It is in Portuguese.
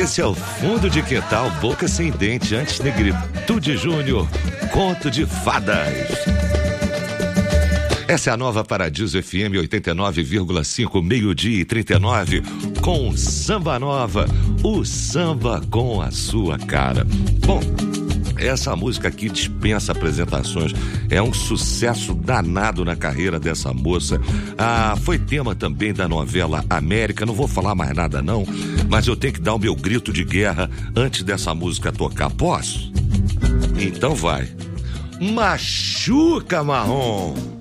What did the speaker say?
Esse é o Fundo de Quintal, Boca Sem Dente, antes Negritude Júnior, Conto de Fadas. Essa é a nova Paradiso FM 89,5, 12h39, com Samba Nova, o samba com a sua cara. Bom, essa música aqui dispensa apresentações, é um sucesso danado na carreira dessa moça. Foi tema também da novela América, não vou falar mais nada não, mas eu tenho que dar o meu grito de guerra antes dessa música tocar, posso? Então vai. Machuca, Marrom!